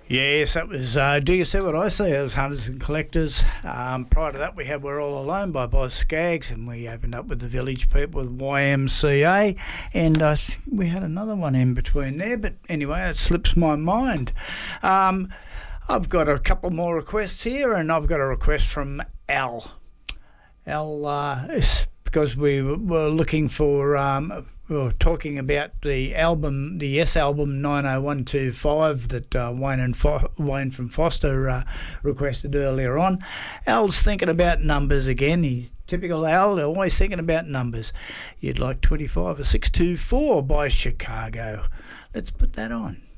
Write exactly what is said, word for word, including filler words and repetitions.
Yes, that was uh, Do You See What I See? It was Hunters and Collectors. Um, prior to that, we had We're All Alone by Boz Skaggs, and we opened up with the Village People with Y M C A, and I think we had another one in between there, but anyway, it slips my mind. Um, I've got a couple more requests here, and I've got a request from Al. Al, uh, is because we were looking for... Um, we were talking about the album, the Yes album nine oh one two five that uh, Wayne and Fo- Wayne from Foster uh, requested earlier on. Al's thinking about numbers again. He's typical Al, always thinking about numbers. You'd like twenty-five or six two four by Chicago. Let's put that on.